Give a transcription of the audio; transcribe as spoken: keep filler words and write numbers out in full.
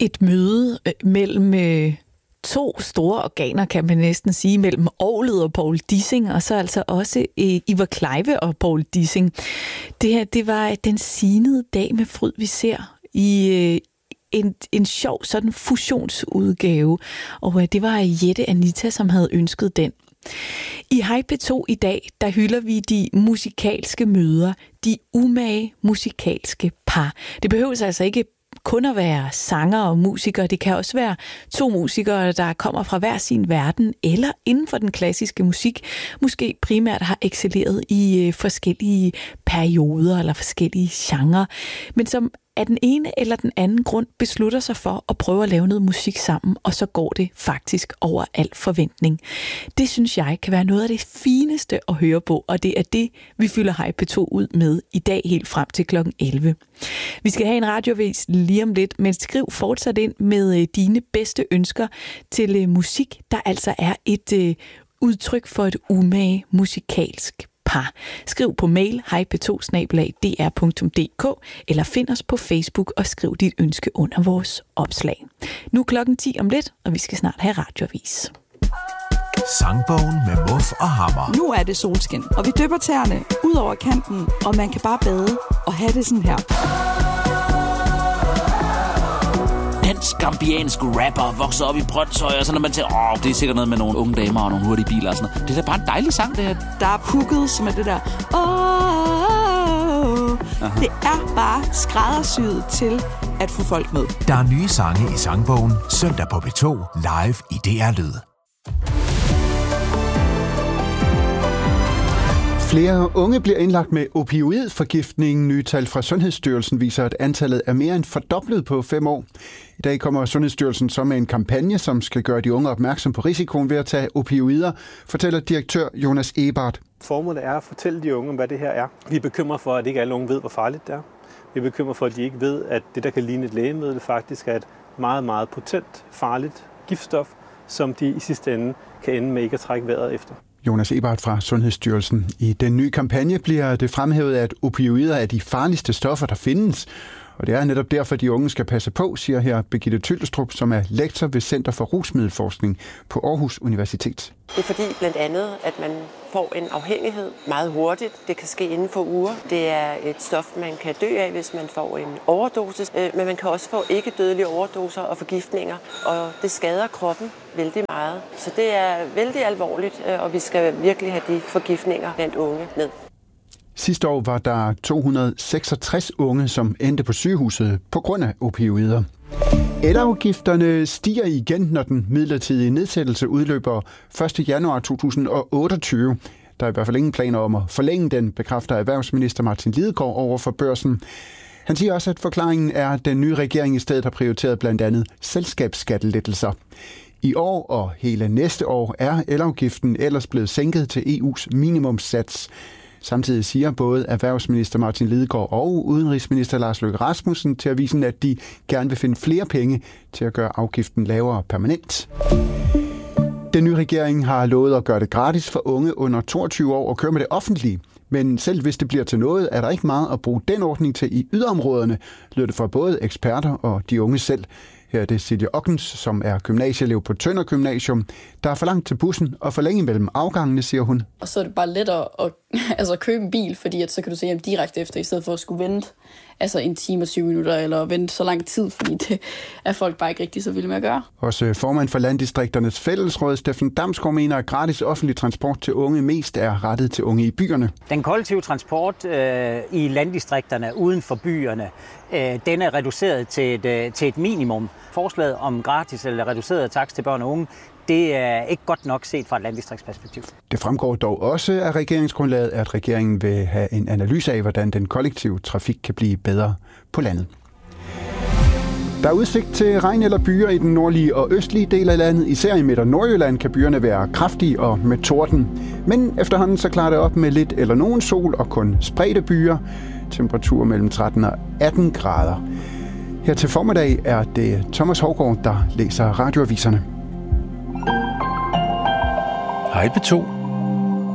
Et møde mellem øh, to store organer, kan man næsten sige, mellem Orglet og Poul Dissing, og så altså også øh, Ivar Kleive og Poul Dissing. Det her, det var den sinede dag med fryd, vi ser i øh, en, en sjov sådan fusionsudgave, og øh, det var Jette Anita, som havde ønsket den. I Hej P to i dag, der hylder vi de musikalske møder, de umage musikalske par. Det behøver altså ikke kun at være sanger og musikere. Det kan også være to musikere, der kommer fra hver sin verden, eller inden for den klassiske musik, måske primært har excelleret i øh, forskellige perioder eller forskellige genrer, men som af den ene eller den anden grund beslutter sig for at prøve at lave noget musik sammen, og så går det faktisk over al forventning. Det synes jeg kan være noget af det fineste at høre på, og det er det, vi fylder Hej P to ud med i dag helt frem til klokken elleve. Vi skal have en radiovis lige om lidt, men skriv fortsat ind med dine bedste ønsker til musik, der altså er et øh, udtryk for et umage musikalsk par. Skriv på mail hej p to snabel-a d r punktum d k eller find os på Facebook og skriv dit ønske under vores opslag. Nu er klokken ti om lidt, og vi skal snart have radioavis. Sangbogen med Muff og Hammer. Nu er det solskin, og vi dypper tæerne ud over kanten, og man kan bare bade og have det sådan her. Dansk-gambiansk rapper vokser op i Brøndshøj, og så når man tænker, åh, det er sikkert noget med nogle unge damer og nogle hurtige biler og sådan noget. Det er da bare en dejlig sang, det her. Der er pukket, som er det der, åh, det er bare skræddersyet til at få folk med. Der er nye sange i Sangbogen, søndag på P to, live i D R Lyd. Flere unge bliver indlagt med opioidforgiftning. Nye tal fra Sundhedsstyrelsen viser, at antallet er mere end fordoblet på fem år. I dag kommer Sundhedsstyrelsen så med en kampagne, som skal gøre de unge opmærksom på risikoen ved at tage opioider, fortæller direktør Jonas Ebert. Formålet er at fortælle de unge, hvad det her er. Vi er bekymret for, at ikke alle unge ved, hvor farligt det er. Vi er bekymret for, at de ikke ved, at det, der kan ligne et lægemiddel, faktisk er et meget, meget potent, farligt giftstof, som de i sidste ende kan ende med ikke at trække vejret efter. Jonas Ebert fra Sundhedsstyrelsen. I den nye kampagne bliver det fremhævet, at opioider er de farligste stoffer, der findes. Og det er netop derfor, de unge skal passe på, siger her Birgitte Tyldestrup, som er lektor ved Center for Rusmiddelforskning på Aarhus Universitet. Det er fordi blandt andet, at man får en afhængighed meget hurtigt. Det kan ske inden for uger. Det er et stof, man kan dø af, hvis man får en overdosis. Men man kan også få ikke-dødelige overdoser og forgiftninger, og det skader kroppen vældig meget. Så det er vældig alvorligt, og vi skal virkelig have de forgiftninger blandt unge ned. Sidste år var der to hundrede og seksogtres unge, som endte på sygehuset på grund af opioider. Elafgifterne stiger igen, når den midlertidige nedsættelse udløber første januar to tusind og otteogtyve. Der er i hvert fald ingen planer om at forlænge den, bekræfter erhvervsminister Martin Lidegaard over for Børsen. Han siger også, at forklaringen er, at den nye regering i stedet har prioriteret blandt andet selskabsskattelettelser. I år og hele næste år er elafgiften ellers blevet sænket til E U's minimumssats. Samtidig siger både erhvervsminister Martin Lidegaard og udenrigsminister Lars Løkke Rasmussen til avisen, at de gerne vil finde flere penge til at gøre afgiften lavere permanent. Den nye regering har lovet at gøre det gratis for unge under toogtyve år at køre med det offentlige. Men selv hvis det bliver til noget, er der ikke meget at bruge den ordning til i yderområderne, lyder det fra både eksperter og de unge selv. Her er det Silje Ockens, som er gymnasieelev på Tønder Gymnasium. Der er for langt til bussen og for længe mellem afgangene, siger hun. Og så er det bare lettere at altså, købe en bil, fordi at så kan du se hjem direkte efter, i stedet for at skulle vente altså en time og syv minutter, eller vente så lang tid, fordi det er folk bare ikke rigtig så vilde med at gøre. Også formand for Landdistrikternes Fællesråd, Steffen Damsgaard, mener, at gratis offentlig transport til unge mest er rettet til unge i byerne. Den kollektive transport øh, i landdistrikterne uden for byerne, øh, den er reduceret til et, øh, til et minimum. Forslaget om gratis eller reduceret takst til børn og unge, det er ikke godt nok set fra et landdistriktsperspektiv. Det fremgår dog også af regeringsgrundlaget, at regeringen vil have en analyse af, hvordan den kollektive trafik kan blive bedre på landet. Der er udsigt til regn eller byer i den nordlige og østlige del af landet. Især i Midt- og Nordjylland kan byerne være kraftige og med torden. Men efterhånden så klarer det op med lidt eller nogen sol og kun spredte byer. Temperatur mellem tretten og atten grader. Her til formiddag er det Thomas Hougaard, der læser radioaviserne. Hej P to.